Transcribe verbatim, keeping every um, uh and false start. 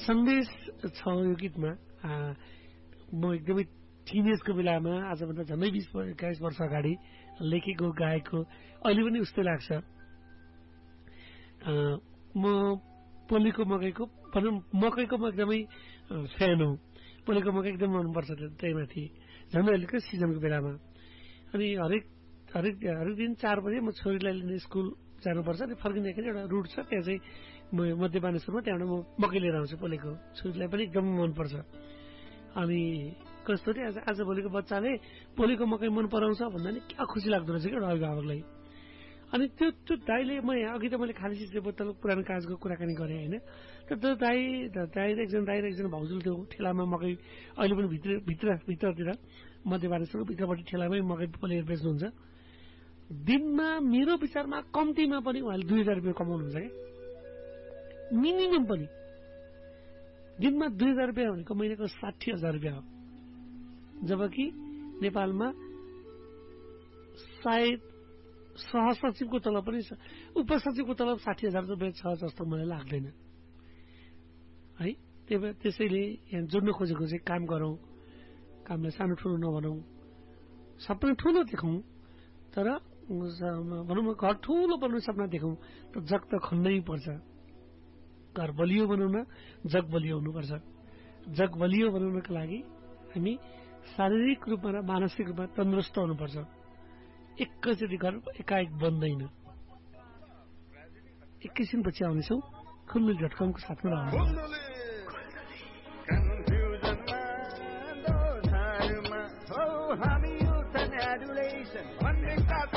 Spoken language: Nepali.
सन्देश छ यो गीतमा। म एकदमै टिनेजको बेलामा आजभन्दा झन्डै बिस एक्काइस वर्ष अगाडि लेखेको गाएको अहिले पनि उस्तै लाग्छ। म पोलेको मकैको भनौँ मकैको म एकदमै फ्यान हो। पोलेको मकै एकदम मनपर्छ त्यही माथि झन् अहिलेको सिजनको बेलामा। अनि हरेक हरेक हरेक दिन चार बजे म छोरीलाई लिने स्कुल जानुपर्छ। अनि फर्किँदाखेरि एउटा रुट छ, त्यहाँ चाहिँ म मध्य बानेश्वरमा, त्यहाँबाट म मकै लिएर आउँछु पोलेको। छोरीलाई पनि एकदम मनपर्छ। अनि कस्तो रे आज आजभोलिको बच्चाले पोलेको मकै मन पराउँछ भन्दा नि क्या खुसी लाग्दो रहेछ क्या एउटा अभिभावकलाई। अनि त्यो त्यो दाइले म अघि त मैले खाली चिजले बोतल पुरानो काजको कुराकानी गरेँ होइन। तर त्यो दाइ दाइ र एकजना दाइ र एकजना भाउजूले त्यो ठेलामा मकै अहिले पनि भित्र भित्र भित्रतिर मध्य बानेश्वरको भित्रपट्टि ठेलामै मकै पोलेर बेच्नुहुन्छ। दिनमा मेरो विचारमा कम्तीमा पनि उहाँले दुई हजार रुपियाँ कमाउनुहुन्छ क्या, मिनिमम पनि। दिनमा दुई हजार रुपियाँ भनेको महिनाको साठी हजार रुपियाँ हो। जबकि नेपालमा सायद सहसचिवको तलब पनि उपसचिवको तलब साठी हजार रुपियाँ छ जस्तो मलाई लाग्दैन है। त्यही त्यसैले यहाँ जोड्न खोजेको चाहिँ काम गरौँ, कामलाई सानो ठुलो नभनौँ, सपना ठुलो देखौँ, तर भनौँ न घर ठुलो बनाउने सपना देखौँ त जग त खन्नै पर्छ। घर बलियो बनाउन जग बलियो हुनुपर्छ। जग बलियो बनाउनका लागि हामी शारीरिक रूपमा र मानसिक रूपमा तन्दुरुस्त हुनुपर्छ। एकैचोटि घर एकाएक बन्दैन। एकैछिनपछि आउनेछौँ खुल्लु डट कमको साथमा रहनु।